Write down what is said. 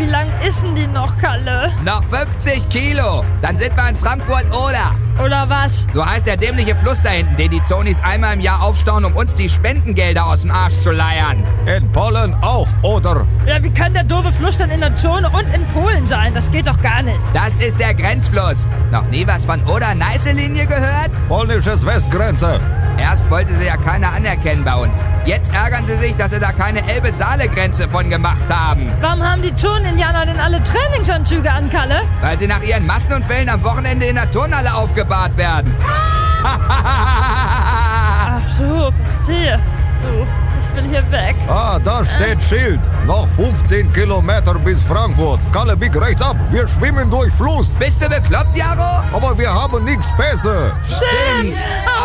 lang ist denn die noch, Kalle? Noch 50 Kilo. Dann sind wir in Frankfurt-Oder. Oder was? So heißt der dämliche Fluss da hinten, den die Zonis einmal im Jahr aufstauen, um uns die Spendengelder aus dem Arsch zu leiern. In Polen auch, oder? Ja, wie kann der doofe Fluss dann in der Zone und in Polen sein? Das geht doch gar nicht. Das ist der Grenzfluss. Noch nie was von Oder-Neiße-Linie gehört? Polnisches Westgrenze. Erst wollte sie ja keiner anerkennen bei uns. Jetzt ärgern sie sich, dass sie da keine Elbe-Saale-Grenze von gemacht haben. Warum haben die Zonen-Indianer denn alle Trainingsanzüge an, Kalle? Weil sie nach ihren Massenunfällen am Wochenende in der Turnhalle aufgebahrt werden. Ach so, verstehe. Du, ich will hier weg. Ah, da steht Schild. Noch 15 Kilometer bis Frankfurt. Kalle, bieg rechts ab. Wir schwimmen durch Fluss. Bist du bekloppt, Jaro? Aber wir haben nichts besser. Stimmt!